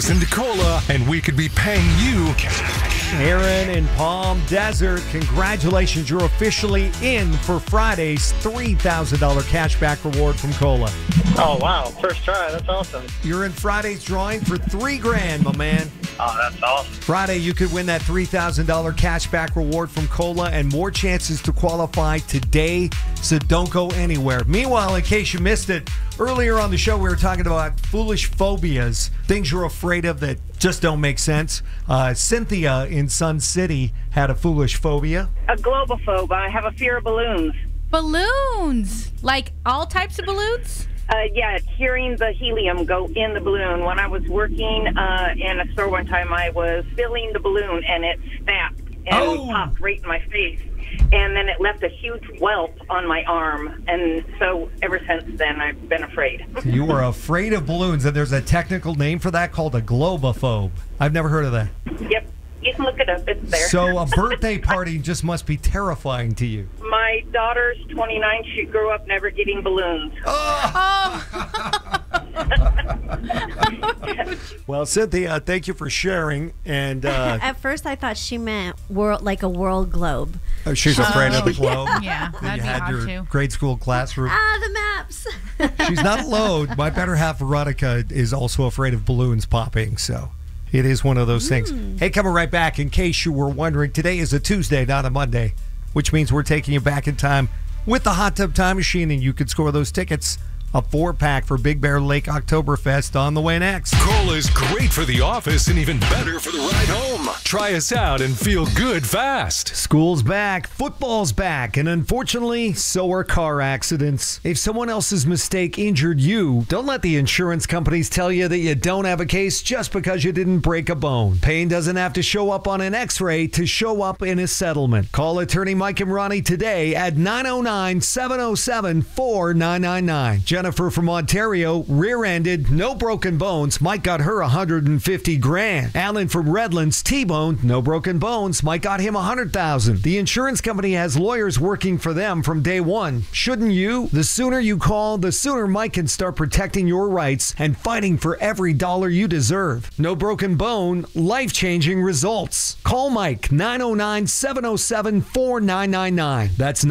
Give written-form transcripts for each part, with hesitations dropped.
office in Decola, and we could be paying you Aaron in Palm Desert, congratulations. You're officially in for Friday's $3,000 cashback reward from Cola. Oh, wow. First try. That's awesome. You're in Friday's drawing for $3,000, my man. Oh, that's awesome. Friday, you could win that $3,000 cashback reward from Cola and more chances to qualify today, so don't go anywhere. Meanwhile, in case you missed it, earlier on the show, we were talking about foolish phobias, things you're afraid of that just don't make sense. Cynthia in Sun City had a foolish phobia. A globophobe. I have a fear of balloons. Balloons? Like all types of balloons? Yeah, hearing the helium go in the balloon. When I was working in a store one time, I was filling the balloon, and it snapped and popped right in my face. And then it left a huge welt on my arm. And so ever since then, I've been afraid. You were afraid of balloons, and there's a technical name for that called a globophobe. I've never heard of that. Yep. You can look it up. It's there. So a birthday party just must be terrifying to you. My daughter's 29. She grew up never getting balloons. Well, Cynthia, thank you for sharing. And at first, I thought she meant like a world globe. She's afraid of the globe. Yeah, That that'd you be had odd your too. grade school classroom. The maps. She's not alone. My better half, Veronica, is also afraid of balloons popping. So it is one of those things. Hey, coming right back. In case you were wondering, today is a Tuesday, not a Monday, which means we're taking you back in time with the Hot Tub Time Machine, and you could score those tickets. A 4-pack for Big Bear Lake Oktoberfest on the way next. Cola's great for the office and even better for the ride home. Try us out and feel good fast. School's back, football's back, and unfortunately, so are car accidents. If someone else's mistake injured you, don't let the insurance companies tell you that you don't have a case just because you didn't break a bone. Pain doesn't have to show up on an x-ray to show up in a settlement. Call attorney Mike and Ronnie today at 909-707-4999. Jennifer from Ontario, rear-ended, no broken bones. Mike got her $150,000. Alan from Redlands, T-boned, no broken bones. Mike got him $100,000. The insurance company has lawyers working for them from day one. Shouldn't you? The sooner you call, the sooner Mike can start protecting your rights and fighting for every dollar you deserve. No broken bone, life-changing results. Call Mike, 909-707-4999. That's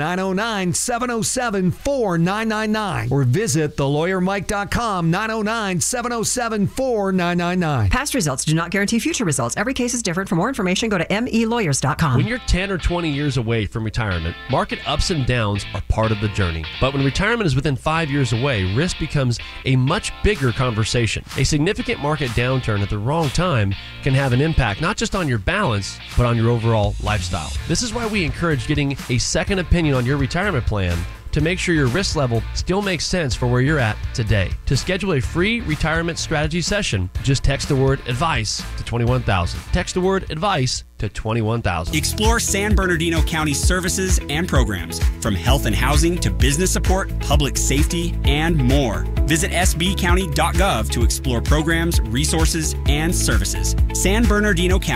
909-707-4999. Or visit thelawyermike.com, 909-707-4999. Past results do not guarantee future results. Every case is different. For more information, go to melawyers.com. When you're 10 or 20 years away from retirement, market ups and downs are part of the journey. But when retirement is within 5 years away, risk becomes a much bigger conversation. A significant market downturn at the wrong time can have an impact not just on your balance, but on your overall lifestyle. This is why we encourage getting a second opinion on your retirement plan to make sure your risk level still makes sense for where you're at today. To schedule a free retirement strategy session, just text the word advice to 21,000. Text the word advice to 21,000. Explore San Bernardino County services and programs, from health and housing to business support, public safety, and more. Visit sbcounty.gov to explore programs, resources, and services. San Bernardino County.